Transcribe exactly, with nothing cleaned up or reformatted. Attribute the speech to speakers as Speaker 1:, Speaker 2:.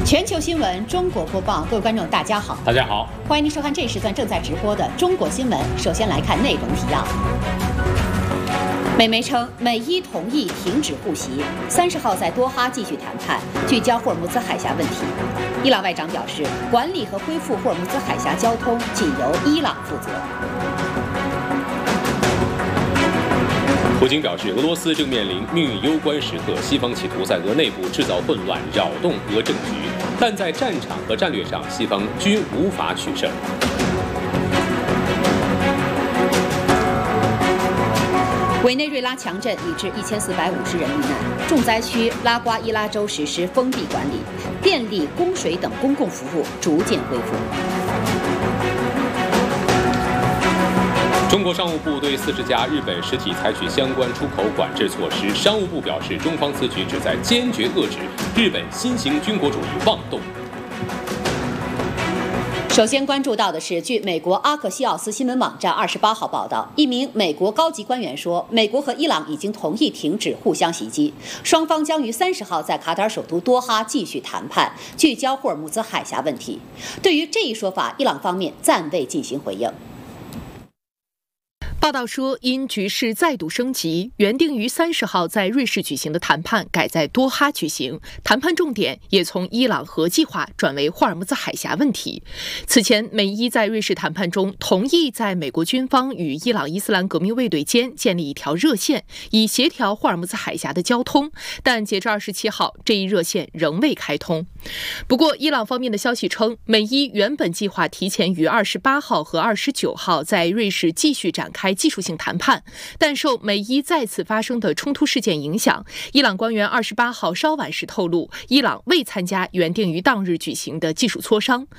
Speaker 1: 全球新闻中国播报，各位观众大家好，
Speaker 2: 大家好，
Speaker 1: 欢迎您收看这一时段正在直播的中国新闻。首先来看内容提要。美媒称，美伊同意停止互袭，三十号在多哈继续谈判，聚焦霍尔木兹海峡问题。伊朗外长表示，管理和恢复霍尔木兹海峡交通仅由伊朗负责。
Speaker 2: 普京表示，俄罗斯正面临命运攸关时刻，西方企图在俄内部制造混乱，扰动俄政局，但在战场和战略上，西方均无法取胜。
Speaker 1: 委内瑞拉强震已致一千四百五十人遇难，重灾区拉瓜伊拉州实施封闭管理，电力、供水等公共服务逐渐恢复。
Speaker 2: 中国商务部对四十家日本实体采取相关出口管制措施。商务部表示，中方此举旨在坚决遏制日本新型军国主义妄动。
Speaker 1: 首先关注到的是，据美国阿克西奥斯新闻网站二十八号报道，一名美国高级官员说，美国和伊朗已经同意停止互相袭击，双方将于三十号在卡塔尔首都多哈继续谈判，聚焦霍尔木兹海峡问题。对于这一说法，伊朗方面暂未进行回应。
Speaker 3: 报道说，因局势再度升级，原定于三十号在瑞士举行的谈判改在多哈举行，谈判重点也从伊朗核计划转为霍尔木兹海峡问题。此前，美伊在瑞士谈判中同意在美国军方与伊朗伊斯兰革命卫队间建立一条热线，以协调霍尔木兹海峡的交通，但截至二十七号，这一热线仍未开通。不过，伊朗方面的消息称，美伊原本计划提前于二十八号和二十九号在瑞士继续展开技术性谈判，但受美伊再次发生的冲突事件影响，伊朗官员二十八号稍晚时透露，伊朗未参加原定于当日举行的技术磋商。